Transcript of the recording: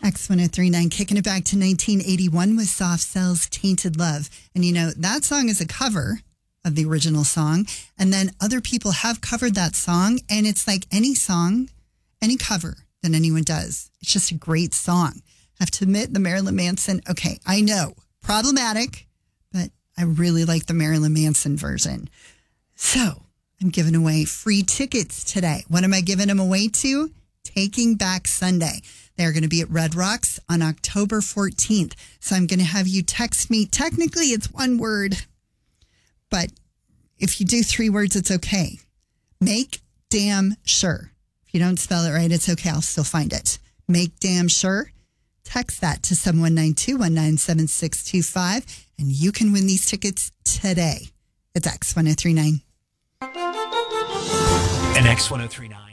X1039, kicking it back to 1981 with Soft Cell's Tainted Love. And that song is a cover of the original song. And then other people have covered that song. And it's like any song, any cover that anyone does. It's just a great song. I have to admit, the Marilyn Manson, okay, I know, problematic, but I really like the Marilyn Manson version. So I'm giving away free tickets today. What am I giving them away to? Taking Back Sunday. They're going to be at Red Rocks on October 14th. So I'm going to have you text me. Technically, it's one word, but if you do 3 words, it's okay. Make damn sure. If you don't spell it right, it's okay. I'll still find it. Make damn sure. Text that to 719-219-7625, and you can win these tickets today. It's X1039. And X1039.